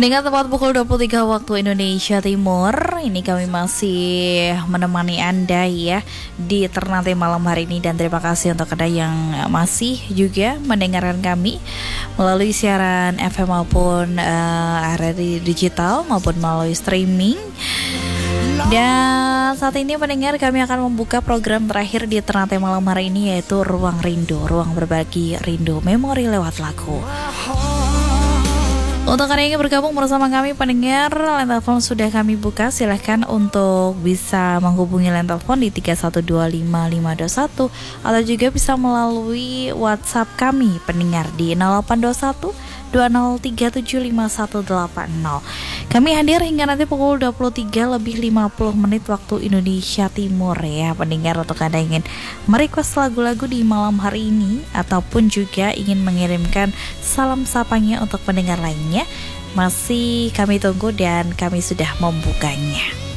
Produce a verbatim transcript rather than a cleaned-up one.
Mendengar tepat pukul dua puluh tiga waktu Indonesia Timur. Ini kami masih menemani Anda ya di Ternate malam hari ini. Dan terima kasih untuk Anda yang masih juga mendengarkan kami melalui siaran F M maupun uh, radio digital maupun melalui streaming. Dan saat ini pendengar, kami akan membuka program terakhir di Ternate malam hari ini, yaitu Ruang Rindu, ruang berbagi rindu memori lewat lagu. Untuk hari ini bergabung bersama kami pendengar, line telepon sudah kami buka. Silahkan untuk bisa menghubungi line telepon di tiga satu dua lima lima dua satu atau juga bisa melalui WhatsApp kami pendengar di nol delapan dua satu dua nol tiga tujuh lima satu delapan nol. Kami hadir hingga nanti pukul dua puluh tiga lebih lima puluh menit waktu Indonesia Timur ya pendengar. Untuk Anda ingin merequest lagu-lagu di malam hari ini ataupun juga ingin mengirimkan salam sapanya untuk pendengar lainnya, masih kami tunggu dan kami sudah membukanya.